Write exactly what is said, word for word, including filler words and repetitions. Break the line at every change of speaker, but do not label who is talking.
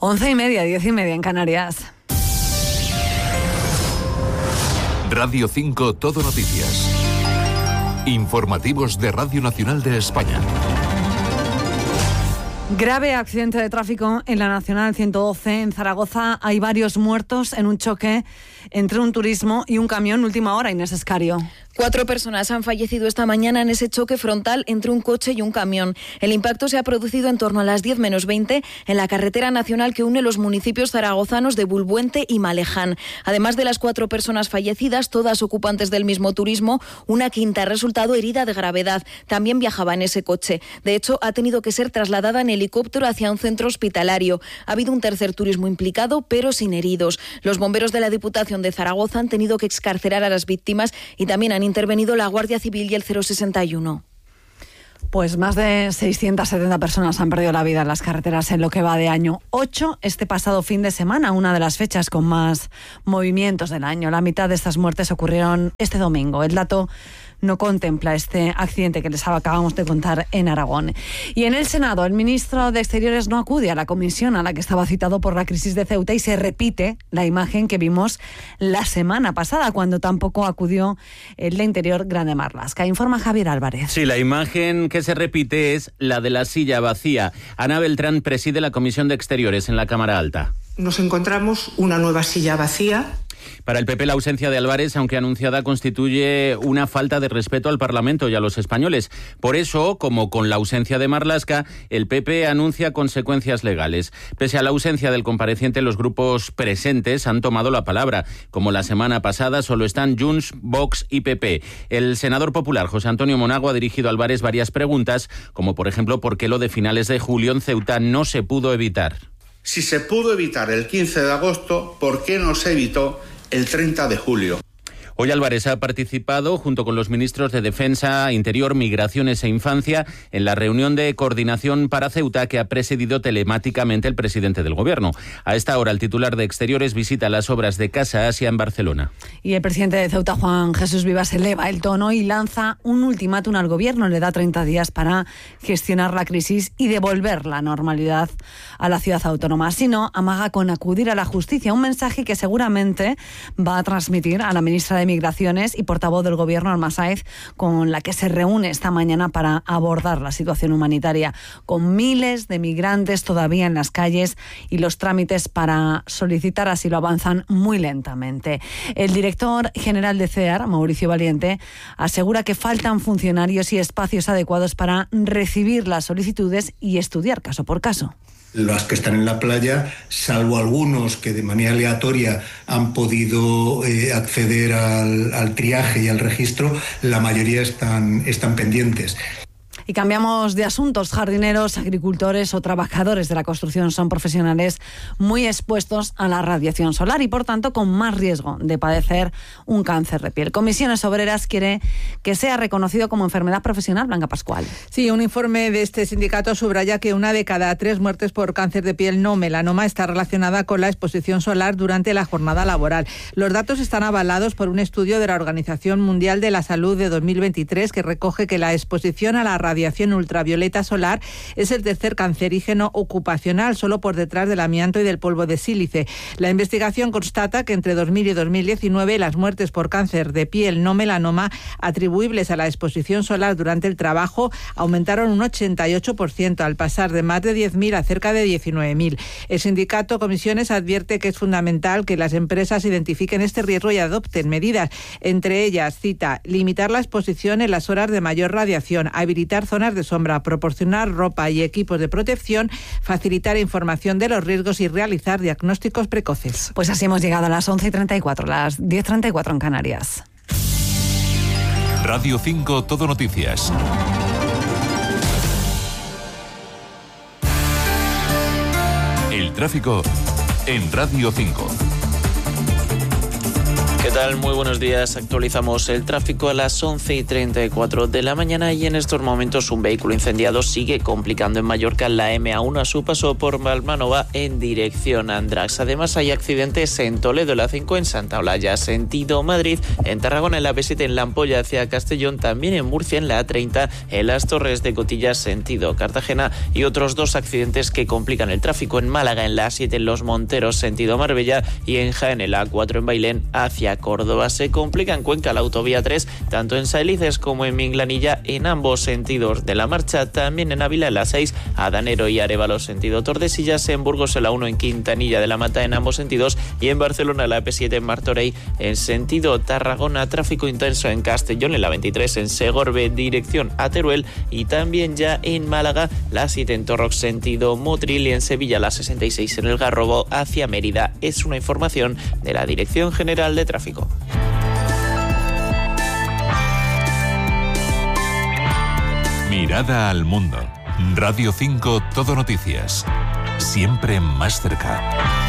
Once y media, diez y media en Canarias.
Radio cinco Todo Noticias. Informativos de Radio Nacional de España.
Grave accidente de tráfico en la Nacional ciento doce en Zaragoza. Hay varios muertos en un choque entre un turismo y un camión. Última hora, Inés Escario.
Cuatro personas han fallecido esta mañana en ese choque frontal entre un coche y un camión. El impacto se ha producido en torno a las diez menos veinte en la carretera nacional que une los municipios zaragozanos de Bulbuente y Maleján. Además de las cuatro personas fallecidas, todas ocupantes del mismo turismo, una quinta ha resultado herida de gravedad. También viajaba en ese coche. De hecho, ha tenido que ser trasladada en helicóptero hacia un centro hospitalario. Ha habido un tercer turismo implicado, pero sin heridos. Los bomberos de la Diputación de Zaragoza han tenido que excarcerar a las víctimas y también han intervenido la Guardia Civil y el cero sesenta y uno.
Pues más de seiscientas setenta personas han perdido la vida en las carreteras en lo que va de año. Ocho este pasado fin de semana, una de las fechas con más movimientos del año. La mitad de estas muertes ocurrieron este domingo. El dato no contempla este accidente que les acabamos de contar en Aragón. Y en el Senado, el ministro de Exteriores no acude a la comisión a la que estaba citado por la crisis de Ceuta y se repite la imagen que vimos la semana pasada, cuando tampoco acudió el de Interior Grande Marlaska. Informa Javier Álvarez.
Sí, la imagen que se repite es la de la silla vacía. Ana Beltrán preside la Comisión de Exteriores en la Cámara Alta.
Nos encontramos una nueva silla vacía.
Para el P P, la ausencia de Álvarez, aunque anunciada, constituye una falta de respeto al Parlamento y a los españoles. Por eso, como con la ausencia de Marlaska, el P P anuncia consecuencias legales. Pese a la ausencia del compareciente, los grupos presentes han tomado la palabra. Como la semana pasada, solo están Junts, Vox y P P. El senador popular José Antonio Monago ha dirigido a Álvarez varias preguntas, como por ejemplo, ¿por qué lo de finales de julio en Ceuta no se pudo evitar?
Si se pudo evitar el quince de agosto, ¿por qué no se evitó el treinta de julio?
Hoy Álvarez ha participado, junto con los ministros de Defensa, Interior, Migraciones e Infancia, en la reunión de coordinación para Ceuta que ha presidido telemáticamente el presidente del Gobierno. A esta hora, el titular de Exteriores visita las obras de Casa Asia en Barcelona.
Y el presidente de Ceuta, Juan Jesús Vivas, eleva el tono y lanza un ultimátum al Gobierno. Le da treinta días para gestionar la crisis y devolver la normalidad a la ciudad autónoma. Si no, amaga con acudir a la justicia, un mensaje que seguramente va a transmitir a la ministra de Migraciones y portavoz del Gobierno, Alma Sáez, con la que se reúne esta mañana para abordar la situación humanitaria, con miles de migrantes todavía en las calles y los trámites para solicitar asilo avanzan muy lentamente. El director general de C E A R, Mauricio Valiente, asegura que faltan funcionarios y espacios adecuados para recibir las solicitudes y estudiar caso por caso.
Las que están en la playa, salvo algunos que de manera aleatoria han podido eh, acceder al, al triaje y al registro, la mayoría están, están pendientes.
Y cambiamos de asuntos. Jardineros, agricultores o trabajadores de la construcción son profesionales muy expuestos a la radiación solar y, por tanto, con más riesgo de padecer un cáncer de piel. Comisiones Obreras quiere que sea reconocido como enfermedad profesional. Blanca Pascual.
Sí, un informe de este sindicato subraya que una de cada tres muertes por cáncer de piel no melanoma está relacionada con la exposición solar durante la jornada laboral. Los datos están avalados por un estudio de la Organización Mundial de la Salud de dos mil veintitrés que recoge que la exposición a la radiación ultravioleta solar es el tercer cancerígeno ocupacional, solo por detrás del amianto y del polvo de sílice. La investigación constata que entre dos mil y dos mil diecinueve las muertes por cáncer de piel no melanoma atribuibles a la exposición solar durante el trabajo aumentaron un ochenta y ocho por ciento, al pasar de más de diez mil a cerca de diecinueve mil. El sindicato Comisiones advierte que es fundamental que las empresas identifiquen este riesgo y adopten medidas. Entre ellas, cita, limitar la exposición en las horas de mayor radiación, habilitar zonas de sombra, proporcionar ropa y equipos de protección, facilitar información de los riesgos y realizar diagnósticos precoces.
Pues así hemos llegado a las once y treinta y cuatro, las diez y treinta y cuatro en Canarias.
Radio cinco Todo Noticias. El tráfico en Radio cinco.
¿Qué tal? Muy buenos días. Actualizamos el tráfico a las once y treinta y cuatro de la mañana y en estos momentos un vehículo incendiado sigue complicando en Mallorca la eme a uno a su paso por Malmanova en dirección a Andrax. Además hay accidentes en Toledo, la cinco en Santa Olalla, sentido Madrid, en Tarragona en la be siete en La Ampolla hacia Castellón, también en Murcia en la a treinta en las Torres de Cotillas sentido Cartagena y otros dos accidentes que complican el tráfico en Málaga en la a siete en Los Monteros sentido Marbella y en Jaén en la a cuatro en Bailén hacia Córdoba. Se complica en Cuenca la autovía tres, tanto en Saelices como en Minglanilla en ambos sentidos de la marcha. También en Ávila en la seis, Adanero y Arévalo sentido Tordesillas, en Burgos en la uno en Quintanilla de la Mata en ambos sentidos y en Barcelona la pe siete en Martorell en sentido Tarragona. Tráfico intenso en Castellón en la veintitrés en Segorbe dirección a Teruel y también ya en Málaga la siete en Torrox sentido Motril y en Sevilla la sesenta y seis en el Garrobo hacia Mérida. Es una información de la Dirección General de Tráfico.
Mirada al mundo. Radio cinco Todo Noticias. Siempre más cerca.